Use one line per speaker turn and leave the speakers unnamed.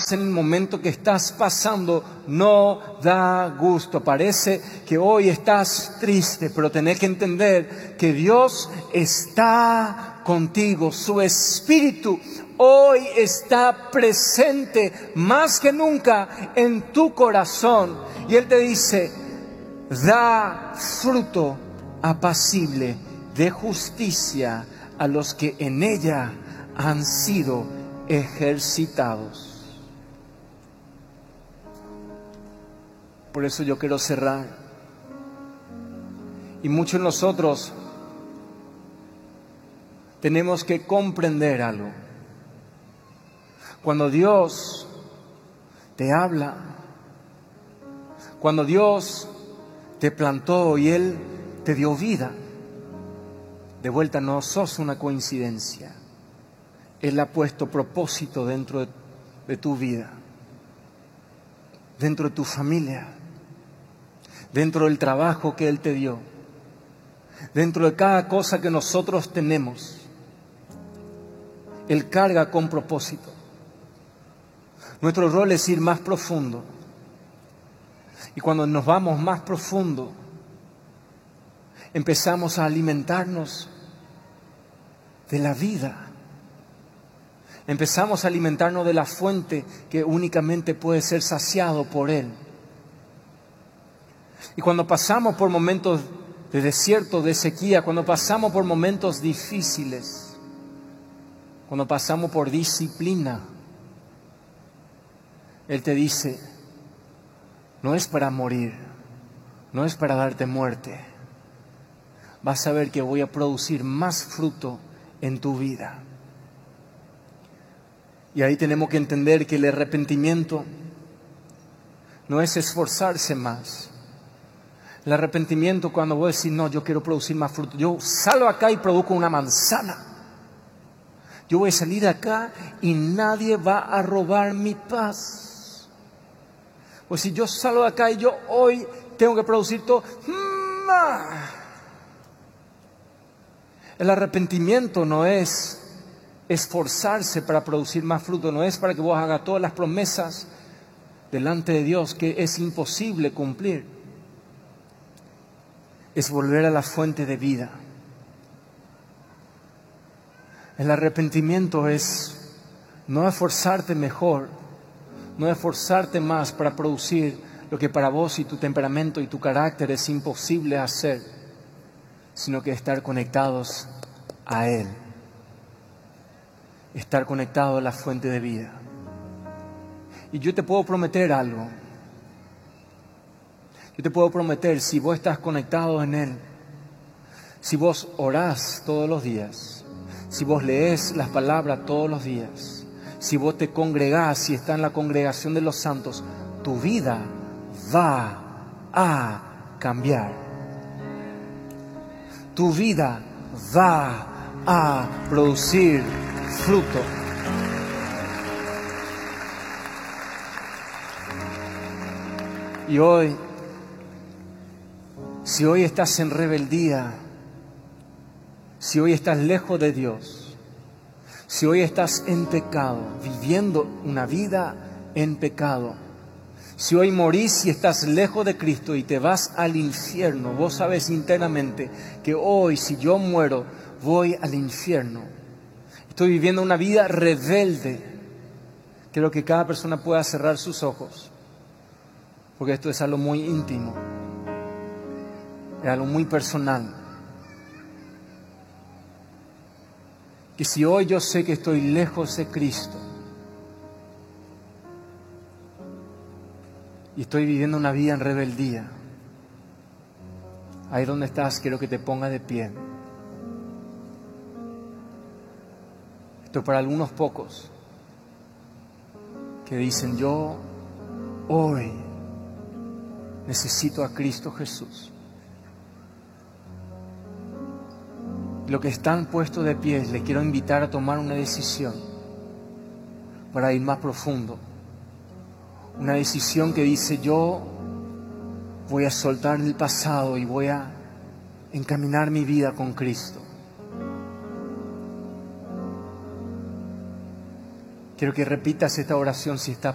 en el momento que estás pasando no da gusto. Parece que hoy estás triste, pero tenés que entender que Dios está contigo. Su Espíritu hoy está presente más que nunca en tu corazón. Y Él te dice, da fruto apacible de justicia a los que en ella han sido ejercitados. Por eso yo quiero cerrar. Y muchos de nosotros tenemos que comprender algo. Cuando Dios te habla, cuando Dios te plantó y Él te dio vida, de vuelta no sos una coincidencia. Él ha puesto propósito dentro de tu vida, dentro de tu familia, dentro del trabajo que Él te dio, dentro de cada cosa que nosotros tenemos. Él carga con propósito. Nuestro rol es ir más profundo. Y cuando nos vamos más profundo, empezamos a alimentarnos de la vida. Empezamos a alimentarnos de la fuente que únicamente puede ser saciado por Él. Y cuando pasamos por momentos de desierto, de sequía, cuando pasamos por momentos difíciles, cuando pasamos por disciplina, Él te dice, no es para morir, no es para darte muerte. Vas a ver que voy a producir más fruto en tu vida. Y ahí tenemos que entender que el arrepentimiento no es esforzarse más. El arrepentimiento, cuando vos decís, no, yo quiero producir más fruto. Yo salgo acá y produzco una manzana. Yo voy a salir de acá y nadie va a robar mi paz. O si yo salgo de acá y yo hoy tengo que producir todo. El arrepentimiento no es esforzarse para producir más fruto, no es para que vos hagas todas las promesas delante de Dios que es imposible cumplir. Es volver a la fuente de vida. El arrepentimiento es no esforzarte mejor, no esforzarte más para producir lo que para vos y tu temperamento y tu carácter es imposible hacer, sino que estar conectados a Él. Estar conectado a la fuente de vida. Y yo te puedo prometer algo. Yo te puedo prometer, si vos estás conectado en Él, si vos orás todos los días, si vos lees las palabras todos los días, si vos te congregás y estás en la congregación de los santos, tu vida va a cambiar. Tu vida va a producir fruto. Y hoy, si hoy estás en rebeldía, si hoy estás lejos de Dios, si hoy estás en pecado, viviendo una vida en pecado, si hoy morís y estás lejos de Cristo y te vas al infierno, vos sabes internamente que hoy, si yo muero, voy al infierno. Estoy viviendo una vida rebelde. Quiero que cada persona pueda cerrar sus ojos, porque esto es algo muy íntimo, es algo muy personal. Que si hoy yo sé que estoy lejos de Cristo y estoy viviendo una vida en rebeldía, ahí donde estás, quiero que te pongas de pie. Esto para algunos pocos que dicen, yo hoy necesito a Cristo Jesús. Los que están puestos de pie, les quiero invitar a tomar una decisión para ir más profundo. Una decisión que dice, yo voy a soltar el pasado y voy a encaminar mi vida con Cristo. Quiero que repitas esta oración si estás